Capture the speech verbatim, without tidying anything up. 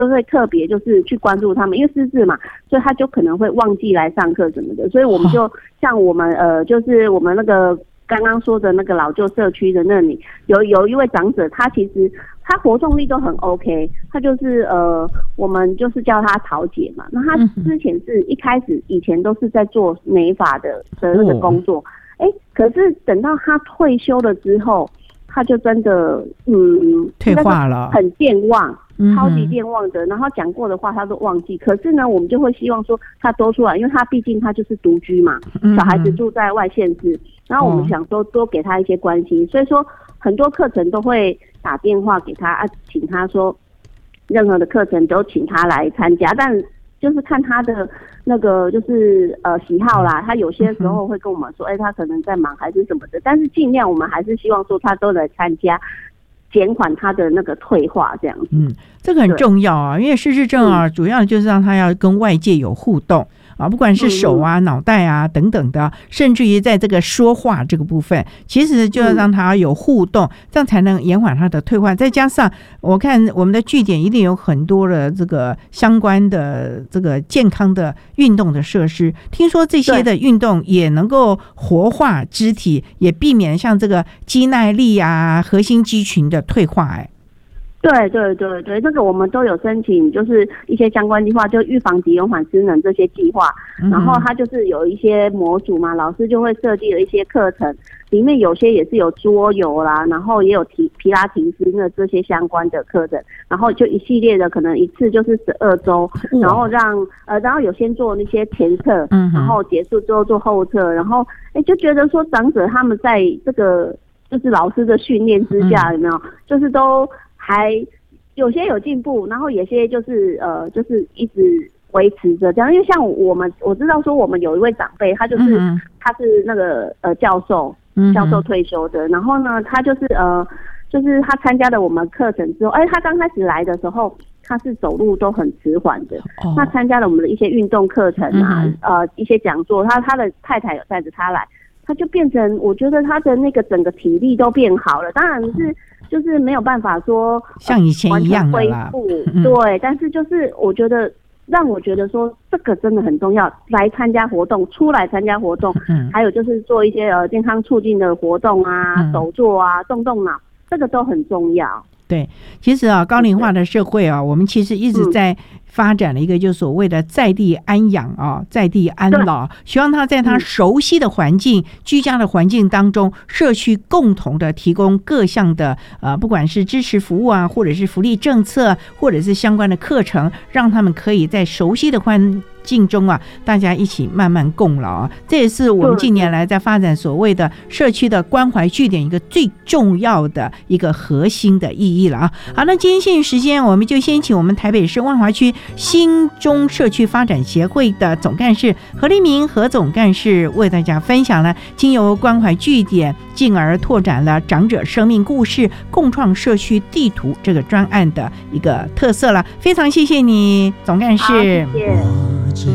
都会特别就是去关注他们，因为失智嘛，所以他就可能会忘记来上课什么的，所以我们就像我们呃，就是我们那个刚刚说的那个老旧社区的那里，有有一位长者，他其实他活动力都很 OK， 他就是呃，我们就是叫他桃姐嘛，那他之前是一开始以前都是在做美发的的那个工作，哎、哦，可是等到他退休了之后。他就真的嗯退化了， 很健忘，超级健忘的，然后讲过的话他都忘记。可是呢，我们就会希望说他多出来，因为他毕竟他就是独居嘛，小孩子住在外县市，然后我们想说多给他一些关心，所以说很多课程都会打电话给他啊，请他说任何的课程都请他来参加，但就是看他的那个就是呃喜好啦，他有些时候会跟我们说，哎、欸，他可能在忙还是什么的，但是尽量我们还是希望说他都来参加，减缓他的那个退化这样子。 嗯，这个很重要啊，因为失智症啊，主要就是让他要跟外界有互动。啊，不管是手啊、嗯、脑袋啊等等的，甚至于在这个说话这个部分，其实就要让他有互动，嗯、这样才能延缓他的退化。再加上我看我们的据点一定有很多的这个相关的这个健康的运动的设施，听说这些的运动也能够活化肢体，也避免像这个肌耐力啊、核心肌群的退化。哎。 对对对对，这个我们都有申请，就是一些相关计划，就预防及延缓失能这些计划。然后它就是有一些模组嘛，老师就会设计了一些课程，里面有些也是有桌游啦，然后也有提皮拉提斯的这些相关的课程，然后就一系列的，可能一次就是十二周，然后让呃，然后有先做那些前测，然后结束之后做后测，然后哎就觉得说长者他们在这个就是老师的训练之下，有没有，就是都。还有些有进步，然后有些就是呃，就是一直维持着这样。因为像我们，我知道说我们有一位长辈，他就是、嗯、他是那个呃教授，教授退休的。然后呢，他就是呃，就是他参加了我们课程之后，哎，他刚开始来的时候，他是走路都很迟缓的。哦、他参加了我们的一些运动课程啊，嗯、呃，一些讲座，他他的太太有带着他来，他就变成，我觉得他的那个整个体力都变好了。当然是。就是没有办法说像以前一样的啦， 恢复、嗯、对，但是就是我觉得让我觉得说这个真的很重要，来参加活动，出来参加活动，嗯，还有就是做一些呃健康促进的活动啊，嗯、手作啊，动动脑，这个都很重要。 对，其实啊，高龄化的社会啊，我们其实一直在发展了一个就所谓的在地安养啊，在地安老，希望他在他熟悉的环境、嗯、居家的环境当中，社区共同的提供各项的呃，不管是支持服务啊，或者是福利政策，或者是相关的课程，让他们可以在熟悉的环境中啊，大家一起慢慢共老啊，这也是我们近年来在发展所谓的社区的关怀据点一个最重要的一个核心的意义了啊。好，那今天限于时间，我们就先请我们台北市万华区新中社区发展协会的总干事何立明何总干事为大家分享了经由关怀据点进而拓展了长者生命故事共创社区地图这个专案的一个特色了。非常谢谢你总干事， 好，谢谢。